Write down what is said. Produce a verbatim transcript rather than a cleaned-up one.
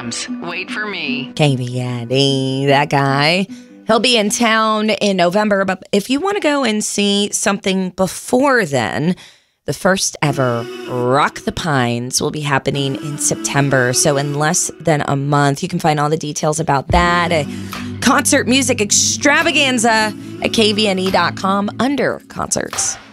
James. Wait for me. K V N E, that guy. He'll be in town in November, but if you want to go and see something before then, the first ever Rock the Pines will be happening in September. So in less than a month, you can find all the details about that. A concert music extravaganza at K V N E dot com under concerts.